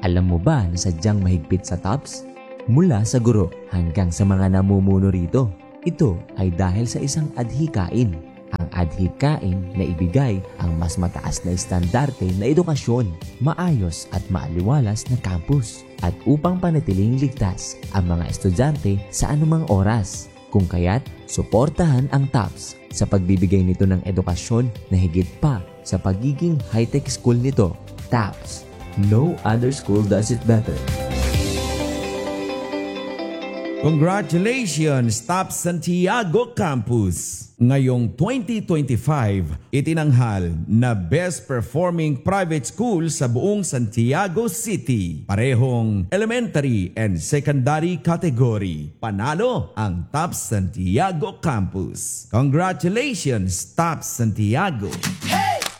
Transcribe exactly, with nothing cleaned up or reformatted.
Alam mo ba na sadyang mahigpit sa TOPS? Mula sa guro hanggang sa mga namumuno rito. Ito ay dahil sa isang adhikain. Ang adhikain na ibigay ang mas mataas na estandarte na edukasyon, maayos at maaliwalas na campus, at upang panatiling ligtas ang mga estudyante sa anumang oras. Kung kaya't, suportahan ang TOPS sa pagbibigay nito ng edukasyon na higit pa sa pagiging high-tech school nito. TOPS. No other school does it better. Congratulations, TOPS Santiago Campus! Ngayong twenty twenty-five, itinanghal na Best Performing Private School sa buong Santiago City. Parehong elementary and secondary category. Panalo ang TOPS Santiago Campus. Congratulations, TOPS Santiago!